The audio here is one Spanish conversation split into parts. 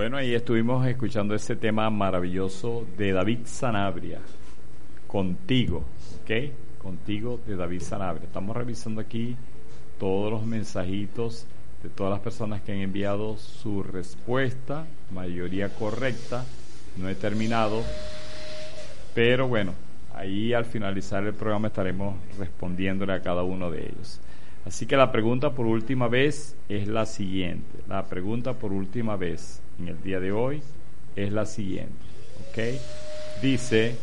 Bueno, ahí estuvimos escuchando ese tema maravilloso de David Sanabria, Contigo, ¿ok? Contigo de David Sanabria. Estamos revisando aquí todos los mensajitos de todas las personas que han enviado su respuesta, mayoría correcta. No he terminado, pero bueno, ahí al finalizar el programa estaremos respondiéndole a cada uno de ellos. Así que la pregunta por última vez es la siguiente. La pregunta por última vez en el día de hoy es la siguiente, ¿ok? Dice,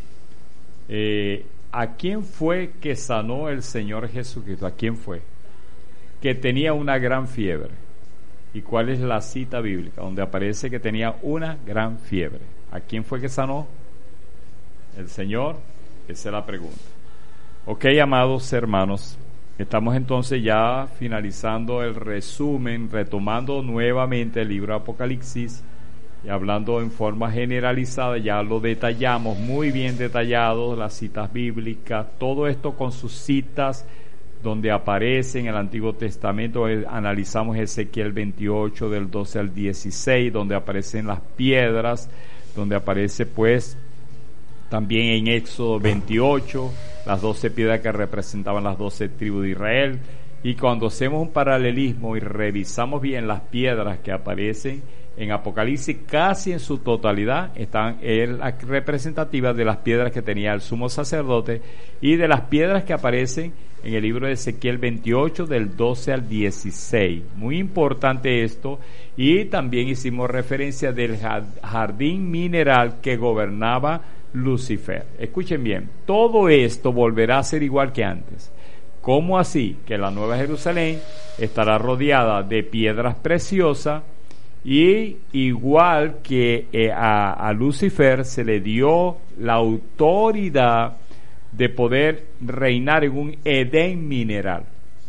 ¿a quién fue que sanó el Señor Jesucristo? ¿A quién fue? Que tenía una gran fiebre. ¿Y cuál es la cita bíblica donde aparece que tenía una gran fiebre? ¿A quién fue que sanó? El Señor. Esa es la pregunta. Ok, amados hermanos, estamos entonces ya finalizando el resumen, retomando nuevamente el libro de Apocalipsis y hablando en forma generalizada. Ya lo detallamos, muy bien detallado, las citas bíblicas, todo esto con sus citas donde aparece en el Antiguo Testamento. Analizamos Ezequiel 28 del 12 al 16, donde aparecen las piedras, donde aparece pues también en Éxodo 28 las 12 piedras que representaban las 12 tribus de Israel. Y cuando hacemos un paralelismo y revisamos bien las piedras que aparecen en Apocalipsis, casi en su totalidad están las representativas de las piedras que tenía el sumo sacerdote y de las piedras que aparecen en el libro de Ezequiel 28 del 12 al 16. Muy importante esto. Y también hicimos referencia del jardín mineral que gobernaba Lucifer. Escuchen bien, todo esto volverá a ser igual que antes. ¿Cómo así? Que la Nueva Jerusalén estará rodeada de piedras preciosas, y igual que a Lucifer se le dio la autoridad de poder reinar en un Edén mineral,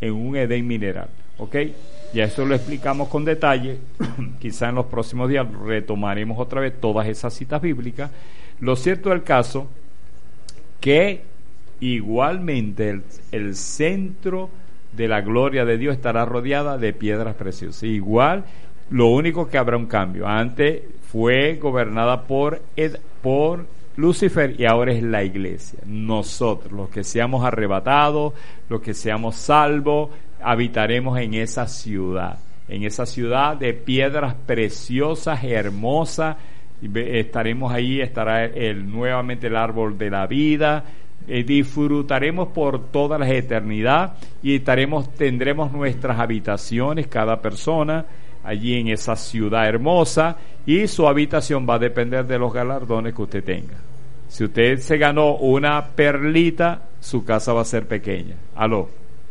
¿ok? Ya eso lo explicamos con detalle. Quizá en los próximos días retomaremos otra vez todas esas citas bíblicas. Lo cierto del caso que igualmente el centro de la gloria de Dios estará rodeada de piedras preciosas. Igual, lo único que habrá un cambio. Antes fue gobernada por Lucifer y ahora es la iglesia. Nosotros, los que seamos arrebatados, los que seamos salvos, habitaremos en esa ciudad de piedras preciosas, hermosas. Estaremos ahí, estará nuevamente el árbol de la vida. Disfrutaremos por toda la eternidad y tendremos nuestras habitaciones, cada persona allí en esa ciudad hermosa, y su habitación va a depender de los galardones que usted tenga. Si usted se ganó una perlita, su casa va a ser pequeña. ¿Aló?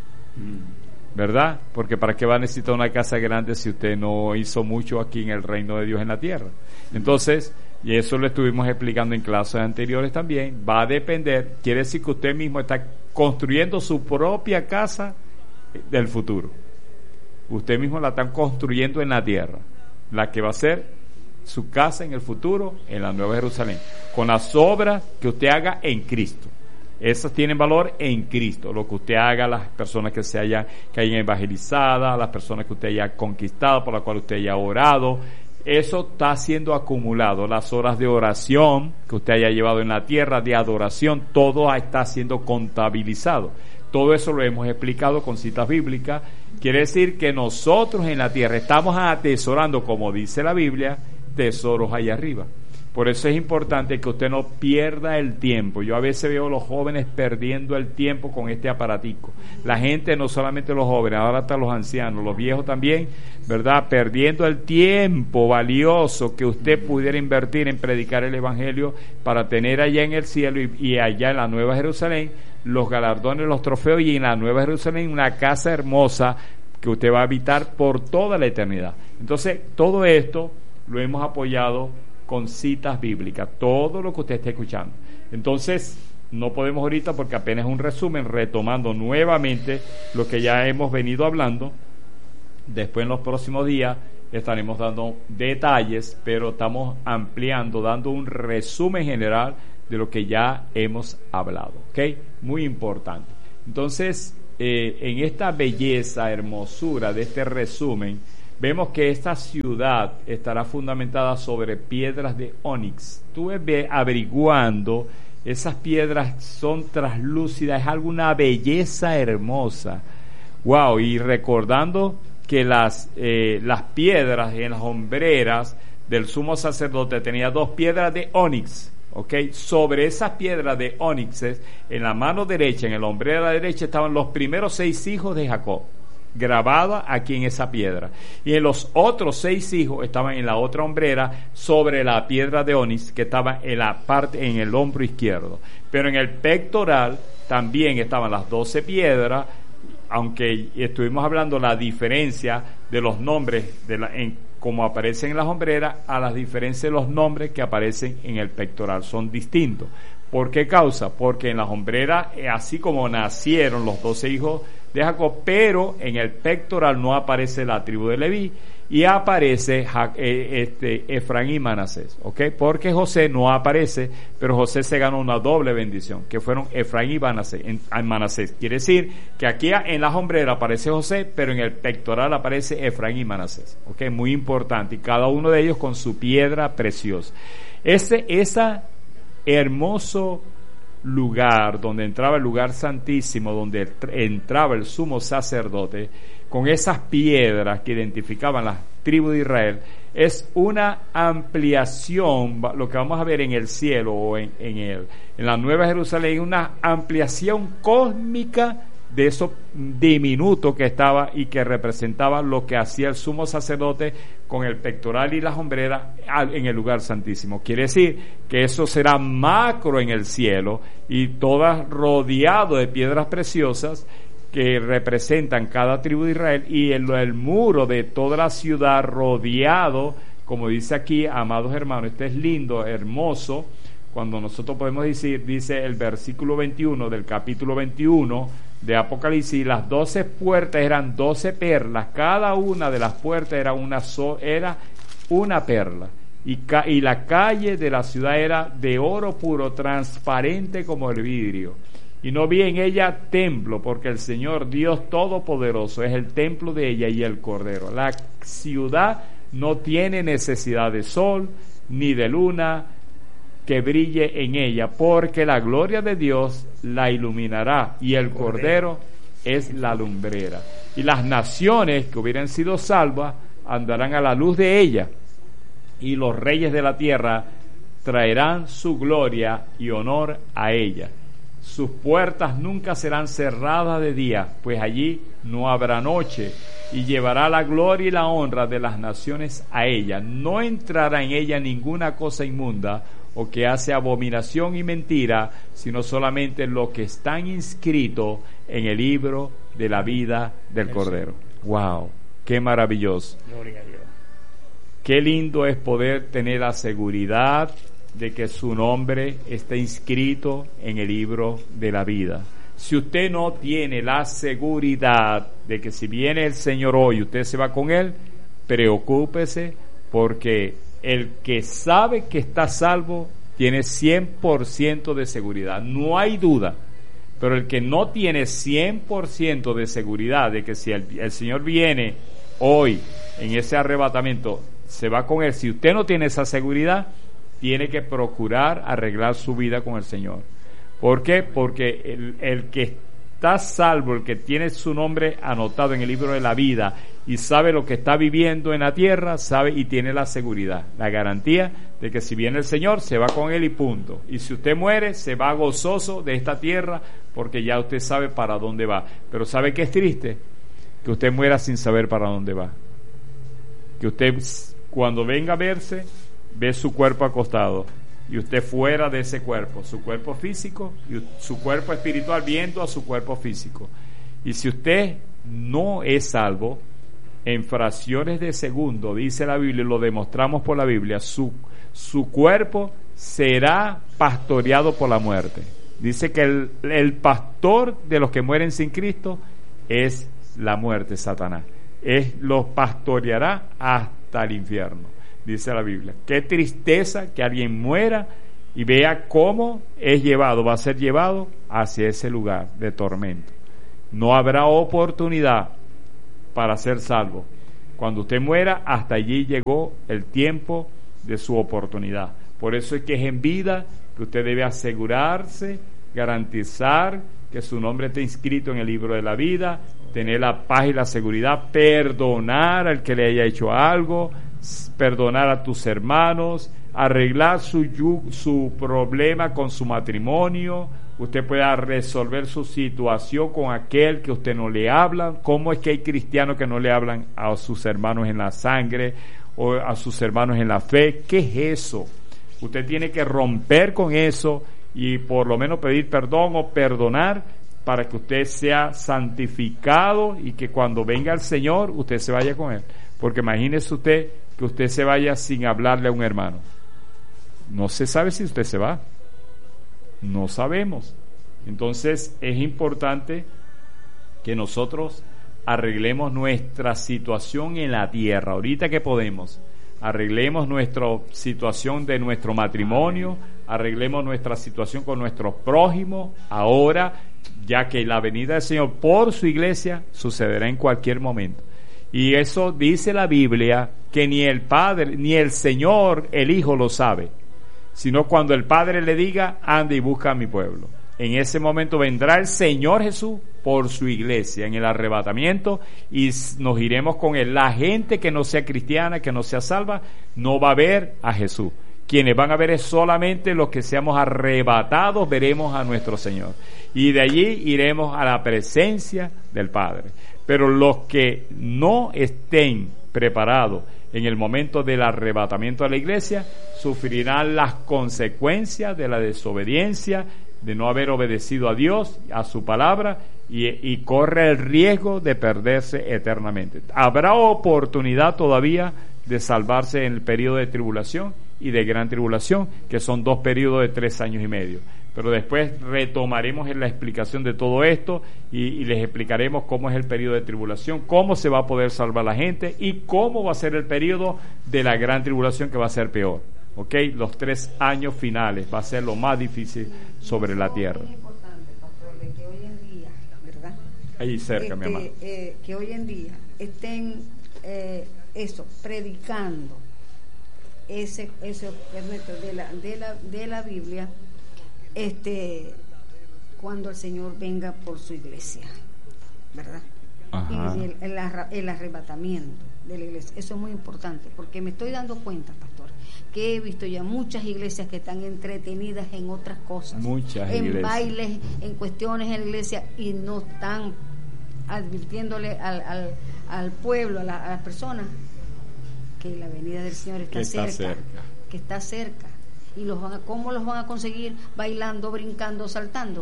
¿Verdad? Porque ¿para qué va a necesitar una casa grande si usted no hizo mucho aquí en el reino de Dios en la tierra? Entonces, y eso lo estuvimos explicando en clases anteriores también, va a depender, quiere decir que usted mismo está construyendo su propia casa del futuro. Usted mismo la está construyendo en la tierra, la que va a ser su casa en el futuro, en la Nueva Jerusalén, con las obras que usted haga en Cristo. Esas tienen valor en Cristo. Lo que usted haga, las personas que hayan evangelizado, las personas que usted haya conquistado, por las cuales usted haya orado, eso está siendo acumulado. Las horas de oración que usted haya llevado en la tierra, de adoración, todo está siendo contabilizado. Todo eso lo hemos explicado con citas bíblicas. Quiere decir que nosotros en la tierra estamos atesorando, como dice la Biblia, tesoros allá arriba. Por eso es importante que usted no pierda el tiempo. Yo a veces veo a los jóvenes perdiendo el tiempo con este aparatico. La gente, no solamente los jóvenes, ahora hasta los ancianos, los viejos también, ¿verdad? Perdiendo el tiempo valioso que usted pudiera invertir en predicar el Evangelio para tener allá en el cielo y allá en la Nueva Jerusalén los galardones, los trofeos, y en la Nueva Jerusalén una casa hermosa que usted va a habitar por toda la eternidad. Entonces, todo esto lo hemos apoyado con citas bíblicas, todo lo que usted esté escuchando. Entonces, no podemos ahorita, porque apenas es un resumen, retomando nuevamente lo que ya hemos venido hablando. Después, en los próximos días, estaremos dando detalles, pero estamos ampliando, dando un resumen general de lo que ya hemos hablado, ¿ok? Muy importante. Entonces, en esta belleza, hermosura de este resumen, vemos que esta ciudad estará fundamentada sobre piedras de ónix. Estuve averiguando, esas piedras son translúcidas, es alguna belleza hermosa. Wow, y recordando que las piedras en las hombreras del sumo sacerdote tenía 2 piedras de ónix. Okay. Sobre esas piedras de ónix, en la mano derecha, en el hombrera derecha, estaban los primeros 6 hijos de Jacob, grabada aquí en esa piedra, y en los otros 6 hijos estaban en la otra hombrera sobre la piedra de ónix que estaba en la parte, en el hombro izquierdo. Pero en el pectoral también estaban las 12 piedras, aunque estuvimos hablando la diferencia de los nombres como aparecen en las hombreras a las diferencias de los nombres que aparecen en el pectoral, son distintos. ¿Por qué causa? Porque en las hombreras, así como nacieron los 12 hijos de Jacob, pero en el pectoral no aparece la tribu de Leví y aparece Efraín y Manasés, ¿ok? Porque José no aparece, pero José se ganó una doble bendición, que fueron Efraín y Manasés. Quiere decir que aquí en las hombreras aparece José, pero en el pectoral aparece Efraín y Manasés, ¿ok? Muy importante, y cada uno de ellos con su piedra preciosa. Esa hermoso lugar donde entraba el lugar santísimo, donde entraba el sumo sacerdote, con esas piedras que identificaban las tribus de Israel, es una ampliación, lo que vamos a ver en el cielo o en la Nueva Jerusalén, una ampliación cósmica de eso diminuto que estaba y que representaba lo que hacía el sumo sacerdote con el pectoral y las hombreras en el lugar santísimo. Quiere decir que eso será macro en el cielo y todas rodeado de piedras preciosas que representan cada tribu de Israel, y el muro de toda la ciudad rodeado, como dice aquí, amados hermanos, este es lindo, hermoso, cuando nosotros podemos decir, dice el versículo 21 del capítulo 21 de Apocalipsis, las 12 puertas eran 12 perlas, cada una de las puertas era una perla, y la calle de la ciudad era de oro puro, transparente como el vidrio, y no vi en ella templo, porque el Señor Dios Todopoderoso es el templo de ella y el Cordero. La ciudad no tiene necesidad de sol ni de luna que brille en ella, porque la gloria de Dios la iluminará y el Cordero es la lumbrera. Y las naciones que hubieran sido salvas andarán a la luz de ella, y los reyes de la tierra traerán su gloria y honor a ella. Sus puertas nunca serán cerradas de día, pues allí no habrá noche, y llevará la gloria y la honra de las naciones a ella. No entrará en ella ninguna cosa inmunda o que hace abominación y mentira, sino solamente lo que están inscritos en el libro de la vida del Cordero. ¡Wow! ¡Qué maravilloso! Gloria a Dios. Qué lindo es poder tener la seguridad de que su nombre está inscrito en el libro de la vida. Si usted no tiene la seguridad de que si viene el Señor hoy, usted se va con Él, preocúpese, porque el que sabe que está salvo tiene 100% de seguridad, no hay duda. Pero el que no tiene 100% de seguridad de que si el Señor viene hoy en ese arrebatamiento, se va con Él, si usted no tiene esa seguridad, tiene que procurar arreglar su vida con el Señor. ¿Por qué? Porque el que está salvo, el que tiene su nombre anotado en el libro de la vida y sabe lo que está viviendo en la tierra, sabe y tiene la seguridad, la garantía de que si viene el Señor, se va con Él y punto. Y si usted muere, se va gozoso de esta tierra, porque ya usted sabe para dónde va. Pero ¿sabe qué es triste? Que usted muera sin saber para dónde va. Que usted, cuando venga a verse, ve su cuerpo acostado y usted fuera de ese cuerpo, su cuerpo físico y su cuerpo espiritual viendo a su cuerpo físico. Y si usted no es salvo, en fracciones de segundo, dice la Biblia, y lo demostramos por la Biblia, su cuerpo será pastoreado por la muerte. Dice que el pastor de los que mueren sin Cristo es la muerte, Satanás. Los pastoreará hasta el infierno, dice la Biblia. Qué tristeza que alguien muera y vea cómo va a ser llevado hacia ese lugar de tormento. No habrá oportunidad para ser salvo. Cuando usted muera, hasta allí llegó el tiempo de su oportunidad. Por eso es que es en vida que usted debe asegurarse, garantizar que su nombre esté inscrito en el libro de la vida, tener la paz y la seguridad, perdonar al que le haya hecho algo, perdonar a tus hermanos, arreglar su problema con su matrimonio. Usted pueda resolver su situación con aquel que usted no le habla. ¿Cómo es que hay cristianos que no le hablan a sus hermanos en la sangre o a sus hermanos en la fe? ¿Qué es eso? Usted tiene que romper con eso y por lo menos pedir perdón o perdonar para que usted sea santificado y que cuando venga el Señor usted se vaya con Él. Porque imagínese usted que usted se vaya sin hablarle a un hermano. No se sabe si usted se va. No sabemos. Entonces es importante que nosotros arreglemos nuestra situación en la tierra. Ahorita que podemos, arreglemos nuestra situación de nuestro matrimonio, arreglemos nuestra situación con nuestros prójimos ahora, ya que la venida del Señor por su iglesia sucederá en cualquier momento. Y eso dice la Biblia, que ni el Padre, ni el Señor, el Hijo lo sabe, sino cuando el Padre le diga, anda y busca a mi pueblo. En ese momento vendrá el Señor Jesús por su iglesia en el arrebatamiento y nos iremos con Él. La gente que no sea cristiana, que no sea salva, no va a ver a Jesús. Quienes van a ver es solamente los que seamos arrebatados, veremos a nuestro Señor. Y de allí iremos a la presencia del Padre. Pero los que no estén preparados en el momento del arrebatamiento de la iglesia, sufrirán las consecuencias de la desobediencia, de no haber obedecido a Dios, a su palabra, y corre el riesgo de perderse eternamente. Habrá oportunidad todavía de salvarse en el periodo de tribulación y de gran tribulación, que son 2 periodos de 3 años y medio. Pero después retomaremos en la explicación de todo esto y les explicaremos cómo es el periodo de tribulación, cómo se va a poder salvar la gente y cómo va a ser el periodo de la gran tribulación, que va a ser peor. ¿Ok? Los 3 años finales va a ser lo más difícil sobre la tierra. Es importante, pastor, de que hoy en día, ¿verdad? Ahí cerca, mi amado. Que hoy en día estén predicando ese de la Biblia, cuando el Señor venga por su iglesia, ¿verdad? Ajá. Y el arrebatamiento de la iglesia. Eso es muy importante, porque me estoy dando cuenta, pastor, que he visto ya muchas iglesias que están entretenidas en otras cosas, en iglesias, bailes, en cuestiones en la iglesia, y no están advirtiéndole al pueblo, a las personas, que la venida del Señor está cerca, que está cerca. ¿Y cómo los van a conseguir? Bailando, brincando, saltando.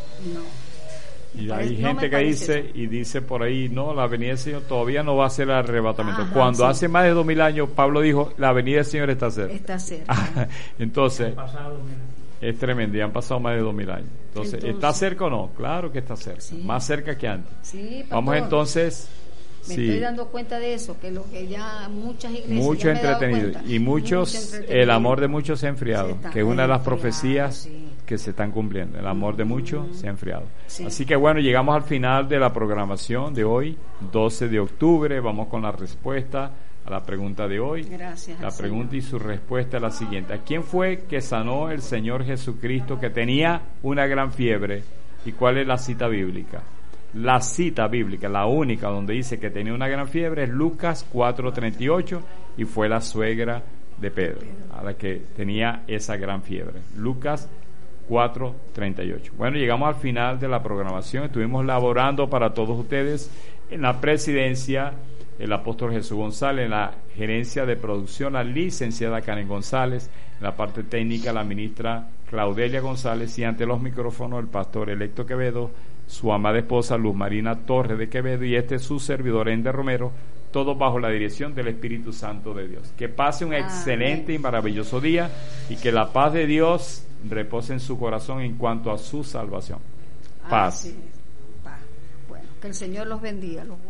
No. Y hay gente que dice por ahí, no, la venida del Señor todavía no va a ser el arrebatamiento. Ajá, cuando hace más de 2000 años Pablo dijo, la venida del Señor está cerca. Está cerca. Entonces, es tremendo, ya han pasado más de 2000 años. Entonces, ¿está cerca o no? Claro que está cerca, sí. Más cerca que antes. Sí, vamos entonces... Me estoy dando cuenta de eso, que lo que ya muchas iglesias... Mucho entretenido. Y muchos, el amor de muchos se ha enfriado, que es una de las profecías que se están cumpliendo. El amor de muchos se ha enfriado. Sí. Así que bueno, llegamos al final de la programación de hoy, 12 de octubre. Vamos con la respuesta a la pregunta de hoy. Gracias. La pregunta y su respuesta es la siguiente. ¿A quién fue que sanó el Señor Jesucristo que tenía una gran fiebre? ¿Y cuál es la cita bíblica? La cita bíblica, la única donde dice que tenía una gran fiebre, es Lucas 4:38, y fue la suegra de Pedro a la que tenía esa gran fiebre. Lucas 4:38. Bueno, llegamos al final de la programación. Estuvimos laborando para todos ustedes en la presidencia el apóstol Jesús González, en la gerencia de producción la licenciada Karen González, en la parte técnica la ministra Claudelia González, y ante los micrófonos el pastor Electo Quevedo, su amada esposa Luz Marina Torres de Quevedo, y su servidor Ender Romero, todos bajo la dirección del Espíritu Santo de Dios. Que pase un excelente y maravilloso día, y que la paz de Dios repose en su corazón en cuanto a su salvación. Paz. Paz. Bueno, que el Señor los bendiga.